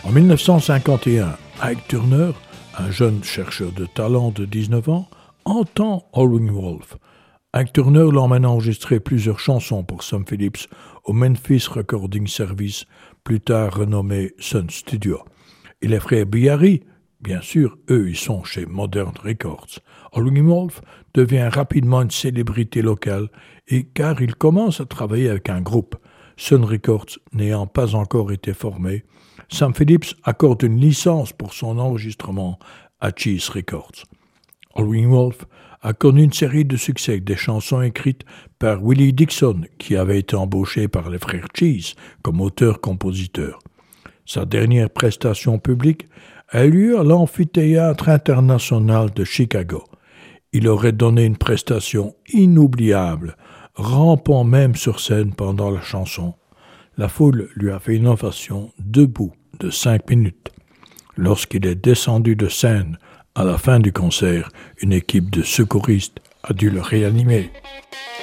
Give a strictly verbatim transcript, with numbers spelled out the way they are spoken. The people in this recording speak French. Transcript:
En dix-neuf cent cinquante et un, Ike Turner, un jeune chercheur de talent de dix-neuf ans, entend Howlin' Wolf. Ike Turner l'emmène à enregistrer plusieurs chansons pour Sam Phillips au Memphis Recording Service, plus tard renommé Sun Studio. Et les frères Biary, bien sûr, eux, ils sont chez Modern Records. Howlin' Wolf devient rapidement une célébrité locale et car il commence à travailler avec un groupe, Sun Records n'ayant pas encore été formé, Sam Phillips accorde une licence pour son enregistrement à Cheese Records. Howlin' Wolf a connu une série de succès avec des chansons écrites par Willie Dixon, qui avait été embauché par les frères Cheese comme auteur-compositeur. Sa dernière prestation publique a eu lieu à l'Amphithéâtre international de Chicago. Il aurait donné une prestation inoubliable, rampant même sur scène pendant la chanson. La foule lui a fait une ovation debout de cinq minutes. Lorsqu'il est descendu de scène, à la fin du concert, une équipe de secouristes a dû le réanimer.